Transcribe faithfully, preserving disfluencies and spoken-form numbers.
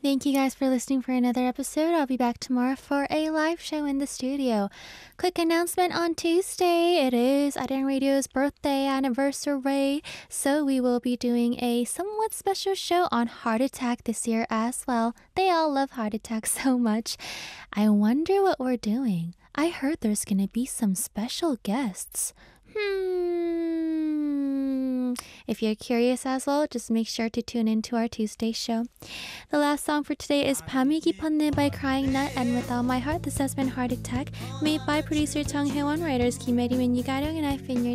Thank you guys for listening for another episode. I'll be back tomorrow for a live show in the studio. Quick announcement on Tuesday. It is Adang Radio's birthday anniversary. So we will be doing a somewhat special show on heart attack this year as well. They all love heart attack so much. I wonder what we're doing. I heard there's gonna be some special guests. Hmm. If you're curious as well, just make sure to tune into our Tuesday show. The last song for today is 밤이 깊었네 by Crying Nut, and With All My Heart. This has been Heart Attack, made by producer Chung Hae-won, writers Kim Hye-rim and Lee Ga-ryung, and I've been your